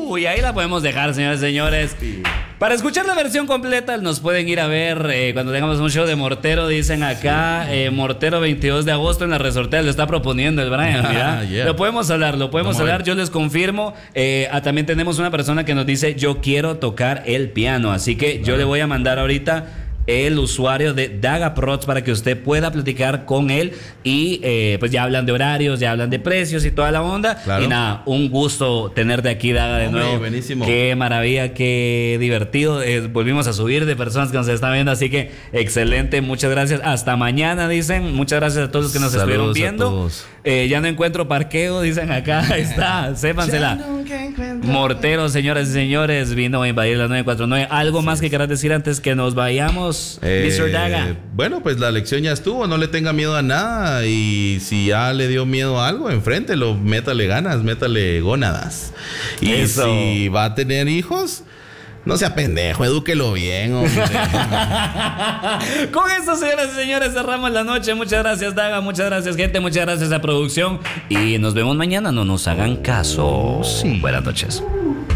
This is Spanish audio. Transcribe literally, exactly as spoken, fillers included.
Uh, y ahí la podemos dejar, señores y señores. Sí. Para escuchar la versión completa nos pueden ir a ver eh, cuando tengamos un show de Mortero. Dicen acá, sí. eh, Mortero veintidós de agosto en la Resortea. Lo está proponiendo el Brian, mira. Yeah. Lo podemos hablar, lo podemos Vamos hablar. Yo les confirmo. Eh, ah, también tenemos una persona que nos dice, yo quiero tocar el piano. Así que claro. yo le voy a mandar ahorita el usuario de Daga Prods para que usted pueda platicar con él y eh, pues ya hablan de horarios, ya hablan de precios y toda la onda. Claro. Y nada, un gusto tenerte aquí, Daga, de Hombre, nuevo. Buenísimo. Qué maravilla, qué divertido. Eh, volvimos a subir de personas que nos están viendo, así que excelente, muchas gracias. Hasta mañana, dicen. Muchas gracias a todos los que nos Saludos estuvieron viendo. Eh, ya no encuentro parqueo, dicen acá. Ahí está, sépansela. Mortero, señoras y señores, vino a invadir la nueve cuatro nueve. ¿Algo sí. más que quieras decir antes que nos vayamos, eh, mister Daga? Bueno, pues la lección ya estuvo, no le tenga miedo a nada. Y si ya le dio miedo a algo, enfréntelo, métale ganas, métale gónadas. Y Eso. si va a tener hijos, no sea pendejo, edúquelo bien, hombre. Con eso, señoras y señores, cerramos la noche. Muchas gracias, Daga. Muchas gracias, gente. Muchas gracias a producción. Y nos vemos mañana. No nos hagan caso. Oh, sí. Buenas noches.